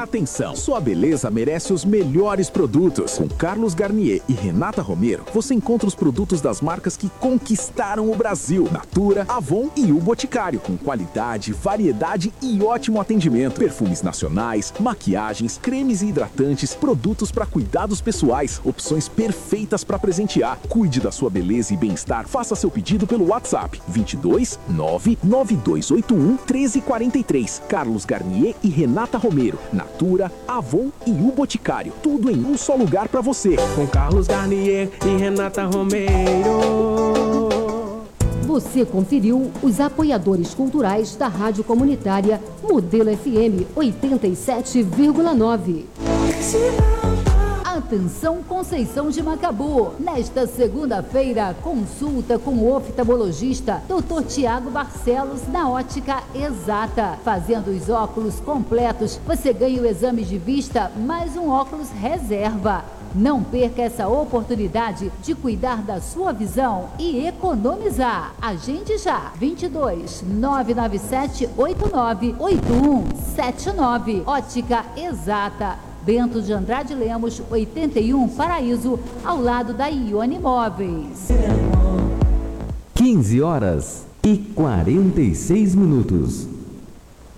Atenção, sua beleza merece os melhores produtos. Com Carlos Garnier e Renata Romero, você encontra os produtos das marcas que conquistaram o Brasil. Natura, Avon e o Boticário, com qualidade, variedade e ótimo atendimento. Perfumes nacionais, maquiagens, cremes e hidratantes, produtos para cuidados pessoais, opções perfeitas para presentear. Cuide da sua beleza e bem-estar. Faça seu pedido pelo WhatsApp 22 99281 1343. Carlos Garnier e Renata Romero, Natura, Avon e o Boticário. Tudo em um só lugar para você. Com Carlos Garnier e Renata Romero. Você conferiu os apoiadores culturais da Rádio Comunitária Modelo FM 87,9. Atenção, Conceição de Macabu. Nesta segunda-feira, consulta com o oftalmologista Dr. Tiago Barcelos na Ótica Exata. Fazendo os óculos completos, você ganha o exame de vista mais um óculos reserva. Não perca essa oportunidade de cuidar da sua visão e economizar. Agende já. 22 997 89 8179. Ótica Exata. Bento de Andrade Lemos, 81, Paraíso, ao lado da Ione Imóveis. 15 horas e 46 minutos.